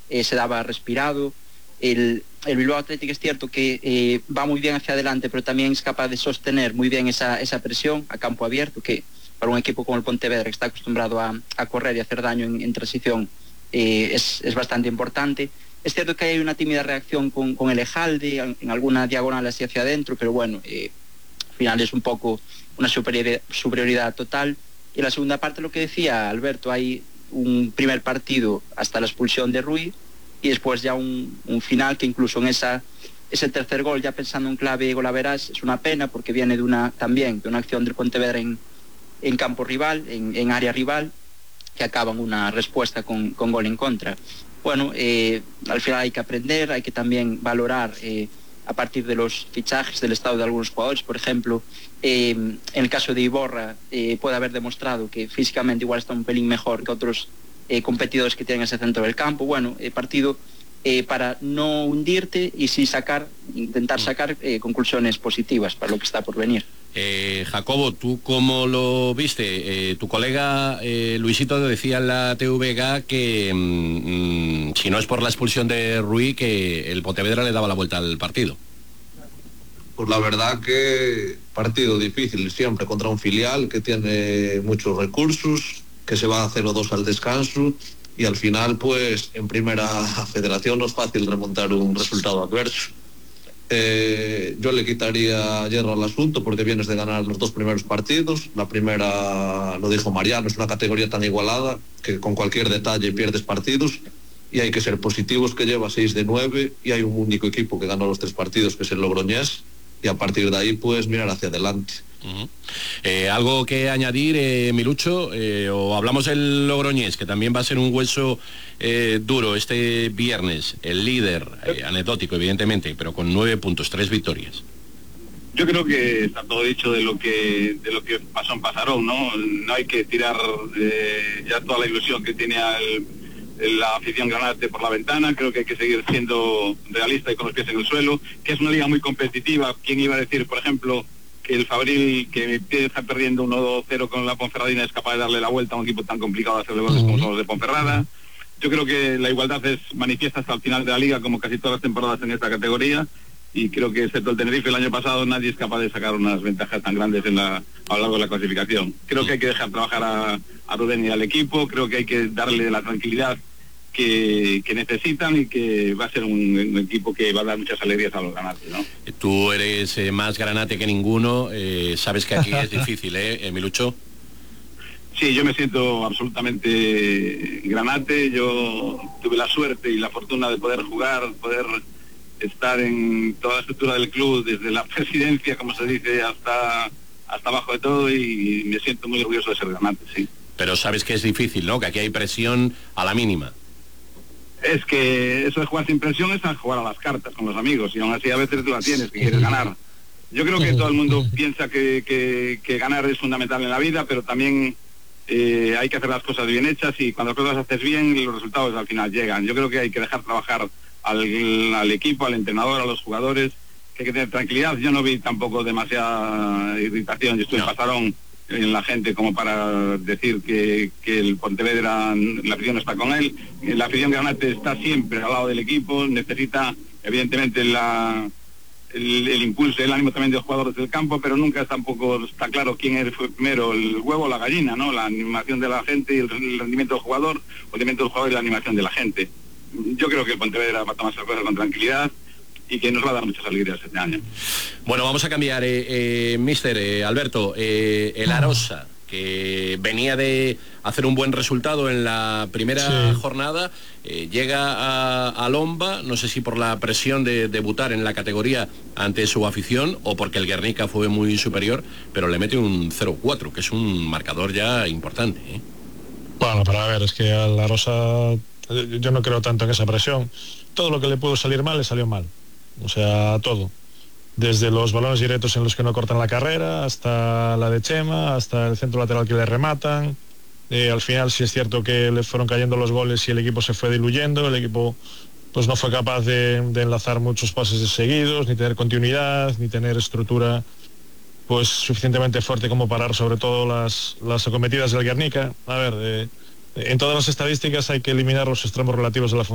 se daba respirado. El Bilbao Athletic es cierto que va muy bien hacia adelante, pero también es capaz de sostener muy bien esa presión a campo abierto, que para un equipo como el Pontevedra, que está acostumbrado a correr y hacer daño en transición, es bastante importante. Es cierto que hay una tímida reacción con el Ejalde en alguna diagonal hacia adentro, pero bueno, al final es un poco una superioridad total. Y en la segunda parte, lo que decía Alberto, hay un primer partido hasta la expulsión de Rui y después ya un final que incluso en ese tercer gol, ya pensando en clave golaveras, es una pena porque viene de una acción del Pontevedra en campo rival, en área rival, que acaba en una respuesta con gol en contra. Bueno, al final hay que aprender, hay que también valorar a partir de los fichajes, del estado de algunos jugadores. Por ejemplo, en el caso de Iborra, puede haber demostrado que físicamente igual está un pelín mejor que otros competidores que tienen ese centro del campo. Bueno, partido para no hundirte y sí intentar sacar conclusiones positivas para lo que está por venir. Jacobo, ¿tú cómo lo viste? Tu colega Luisito decía en la TVG que si no es por la expulsión de Rui, que el Pontevedra le daba la vuelta al partido. Pues la verdad que partido difícil siempre contra un filial que tiene muchos recursos, que se va a 0-2 al descanso y al final pues en primera federación no es fácil remontar un resultado adverso. Yo le quitaría hierro al asunto porque vienes de ganar los 2 primeros partidos. La primera, lo dijo Mariano, es una categoría tan igualada que con cualquier detalle pierdes partidos y hay que ser positivos, que lleva 6 de 9 y hay un único equipo que ganó los 3 partidos, que es el Logroñés, y a partir de ahí pues mirar hacia adelante. ¿Algo que añadir, Milucho? ¿O hablamos del Logroñés, que también va a ser un hueso duro este viernes? El líder, anecdótico evidentemente, pero con 9 puntos, 3 victorias. Yo creo que está todo dicho de lo que pasó en Pasarón, ¿no? No hay que tirar ya toda la ilusión que tiene la afición granate por la ventana. Creo que hay que seguir siendo realista y con los pies en el suelo, que es una liga muy competitiva. ¿Quién iba a decir, por ejemplo, que el Fabril, que empieza perdiendo 1-0 con la Ponferradina, es capaz de darle la vuelta a un equipo tan complicado de hacerle goles como son los de Ponferrada? Yo creo que la igualdad es manifiesta hasta el final de la liga, como casi todas las temporadas en esta categoría, y creo que excepto el Tenerife el año pasado nadie es capaz de sacar unas ventajas tan grandes a lo largo de la clasificación. Creo que hay que dejar trabajar a Rubén y al equipo, creo que hay que darle la tranquilidad que necesitan y que va a ser un equipo que va a dar muchas alegrías a los granates, ¿no? Tú eres más granate que ninguno, sabes que aquí es difícil, Milucho. Sí, yo me siento absolutamente granate. Yo tuve la suerte y la fortuna de poder jugar, poder estar en toda la estructura del club, desde la presidencia, como se dice, hasta abajo de todo, y me siento muy orgulloso de ser granate, sí. Pero sabes que es difícil, ¿no? Que aquí hay presión a la mínima. Es que eso de jugar sin presión es a jugar a las cartas con los amigos, y aún así a veces tú la tienes, que quieres ganar. Yo creo que todo el mundo piensa que ganar es fundamental en la vida, pero también hay que hacer las cosas bien hechas, y cuando las cosas haces bien, los resultados al final llegan. Yo creo que hay que dejar trabajar al equipo, al entrenador, a los jugadores, que hay que tener tranquilidad. Yo no vi tampoco demasiada irritación, yo estuve en Pasarón, en la gente, como para decir que el Pontevedra, la afición no está con él. La afición granate está siempre al lado del equipo, necesita evidentemente el impulso, el ánimo también de los jugadores del campo, pero nunca tampoco está claro quién fue primero, el huevo o la gallina, ¿no? La animación de la gente y el rendimiento del jugador, o el rendimiento del jugador y la animación de la gente. Yo creo que el Pontevedra va a tomar las cosas con tranquilidad y que nos va a dar muchas alegrías este año. Bueno, vamos a cambiar, mister Alberto, el Arosa, que venía de hacer un buen resultado en la primera jornada, llega a Lomba, no sé si por la presión de debutar en la categoría ante su afición o porque el Guernica fue muy superior, pero le mete un 0-4, que es un marcador ya importante, ¿eh? Bueno, para ver, es que al Arosa yo no creo tanto en esa presión. Todo lo que le pudo salir mal, le salió mal. O sea, todo. Desde los balones directos en los que no cortan la carrera, hasta la de Chema, hasta el centro lateral que le rematan. Al final sí es cierto que le fueron cayendo los goles y el equipo se fue diluyendo. El equipo pues no fue capaz de enlazar muchos pases seguidos, ni tener continuidad, ni tener estructura pues suficientemente fuerte como parar sobre todo las acometidas del Guernica. A ver, en todas las estadísticas hay que eliminar los extremos relativos de la